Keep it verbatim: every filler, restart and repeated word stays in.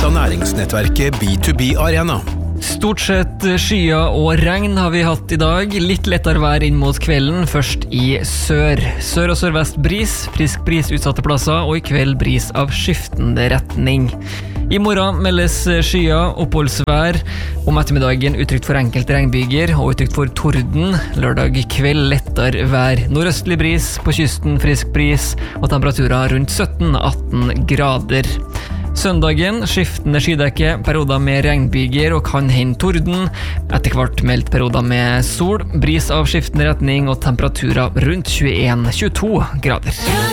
av næringsnettverket B to B Arena. Stort sett skyer og regn har vi hatt i dag. Litt lettere vær inn mot kvelden, først i sør. Sør og sørvest bris, frisk bris utsatte plasser, og i kveld bris av skiftende retning. I morgen meldes skyer, oppholdsvær, om ettermiddagen utrygt for enkelte regnbyger og utrygt for torden. Lørdag kveld lettere vær. Nordøstlig bris, på kysten frisk bris, og temperaturer rundt sytten til atten grader. Søndagen skiftende skydekke, perioder med regnbyger og kan hende torden. Etter hvert meldt perioder med sol, bris av skiftende retning og temperaturer rundt tjueen til tjueto grader.